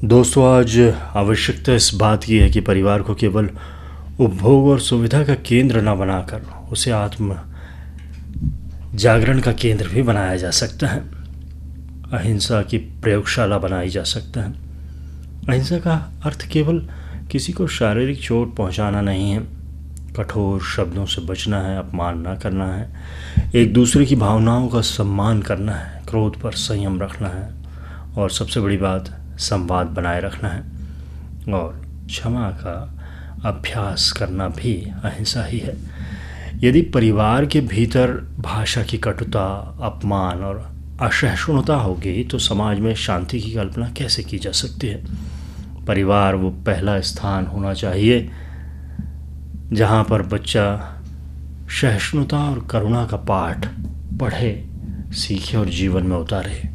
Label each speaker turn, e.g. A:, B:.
A: दोस्तों, आज आवश्यकता इस बात की है कि परिवार को केवल उपभोग और सुविधा का केंद्र न बनाकर उसे आत्म जागरण का केंद्र भी बनाया जा सकता है। अहिंसा की प्रयोगशाला बनाई जा सकता है। अहिंसा का अर्थ केवल किसी को शारीरिक चोट पहुंचाना नहीं है, कठोर शब्दों से बचना है, अपमान न करना है, एक दूसरे की भावनाओं का सम्मान करना है, क्रोध पर संयम रखना है और सबसे बड़ी बात संवाद बनाए रखना है और क्षमा का अभ्यास करना भी अहिंसा ही है। यदि परिवार के भीतर भाषा की कटुता, अपमान और असहिष्णुता होगी तो समाज में शांति की कल्पना कैसे की जा सकती है। परिवार वो पहला स्थान होना चाहिए जहाँ पर बच्चा सहिष्णुता और करुणा का पाठ पढ़े, सीखे और जीवन में उतारे।